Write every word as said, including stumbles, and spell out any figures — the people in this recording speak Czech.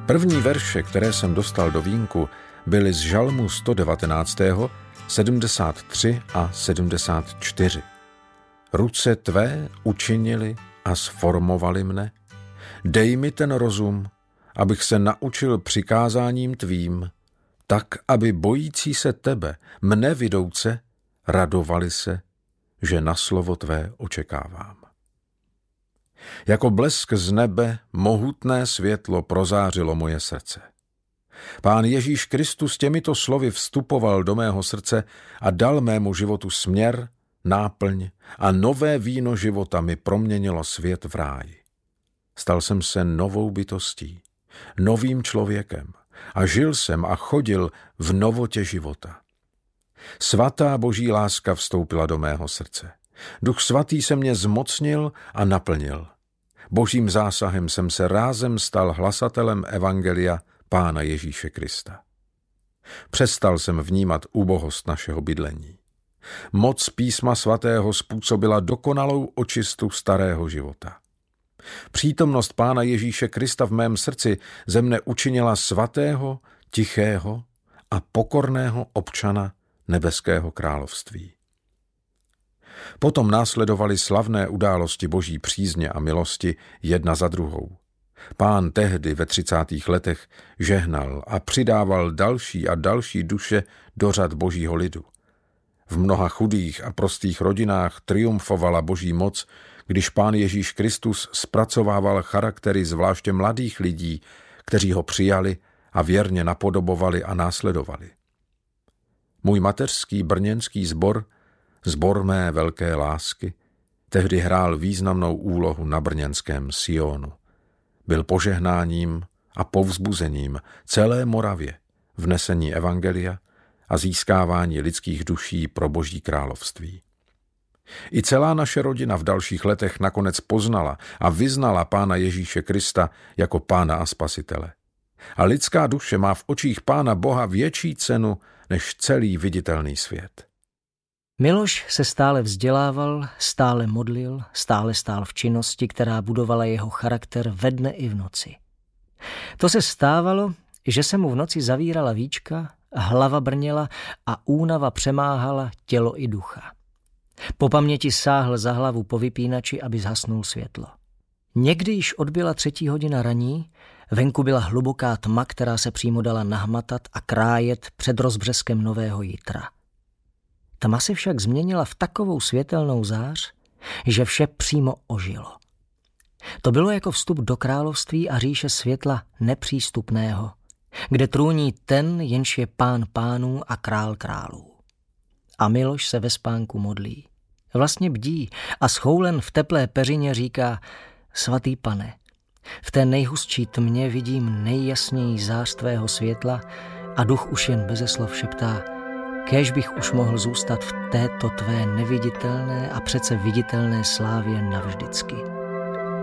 První verše, které jsem dostal do vínku, byly z žalmu sto devatenáct, sedmdesát tři a sedmdesát čtyři. Ruce tvé učinili a sformovali mne. Dej mi ten rozum, abych se naučil přikázáním tvým, tak, aby bojící se tebe, mne vidouce, radovali se, že na slovo tvé očekávám. Jako blesk z nebe mohutné světlo prozářilo moje srdce. Pán Ježíš Kristus těmito slovy vstupoval do mého srdce a dal mému životu směr, náplň a nové víno života mi proměnilo svět v ráji. Stal jsem se novou bytostí, novým člověkem a žil jsem a chodil v novotě života. Svatá boží láska vstoupila do mého srdce. Duch svatý se mě zmocnil a naplnil. Božím zásahem jsem se rázem stal hlasatelem evangelia Pána Ježíše Krista. Přestal jsem vnímat úbohost našeho bydlení. Moc písma svatého způsobila dokonalou očistu starého života. Přítomnost Pána Ježíše Krista v mém srdci ze mne učinila svatého, tichého a pokorného občana nebeského království. Potom následovaly slavné události boží přízně a milosti jedna za druhou. Pán tehdy ve třicátých letech žehnal a přidával další a další duše do řad božího lidu. V mnoha chudých a prostých rodinách triumfovala boží moc, když Pán Ježíš Kristus zpracovával charaktery zvláště mladých lidí, kteří ho přijali a věrně napodobovali a následovali. Můj mateřský brněnský sbor, sbor mé velké lásky, tehdy hrál významnou úlohu na brněnském Sionu. Byl požehnáním a povzbuzením celé Moravě v nesení evangelia a získávání lidských duší pro boží království. I celá naše rodina v dalších letech nakonec poznala a vyznala Pána Ježíše Krista jako Pána a Spasitele. A lidská duše má v očích Pána Boha větší cenu než celý viditelný svět. Miloš se stále vzdělával, stále modlil, stále stál v činnosti, která budovala jeho charakter ve dne i v noci. To se stávalo, že se mu v noci zavírala víčka, hlava brněla a únava přemáhala tělo i ducha. Po paměti sáhl za hlavu po vypínači, aby zhasnul světlo. Někdy již odbyla třetí hodina raní, venku byla hluboká tma, která se přímo dala nahmatat a krájet před rozbřeskem nového jitra. Tma se však změnila v takovou světelnou zář, že vše přímo ožilo. To bylo jako vstup do království a říše světla nepřístupného, kde trůní ten, jenž je pán pánů a král králů. A Miloš se ve spánku modlí. Vlastně bdí a schoulen v teplé peřině říká: Svatý Pane, v té nejhustší tmě vidím nejjasněji zář tvého světla a duch už jen beze slov šeptá: kéž bych už mohl zůstat v této tvé neviditelné a přece viditelné slávě navždycky.